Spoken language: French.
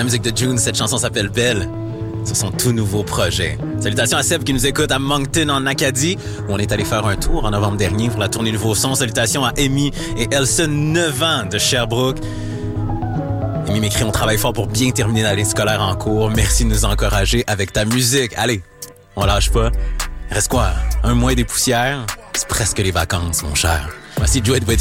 musique de June, cette chanson s'appelle Belle. C'est son tout nouveau projet. Salutations à Seb qui nous écoute à Moncton en Acadie, où on est allé faire un tour en novembre dernier pour la tournée Nouveau Son. Salutations à Amy et Elson, 9 ans de Sherbrooke. Amy m'écrit, on travaille fort pour bien terminer l'année scolaire en cours. Merci de nous encourager avec ta musique. Allez, on lâche pas. Il reste quoi? Un mois des poussières? C'est presque les vacances, mon cher. Voici Joey de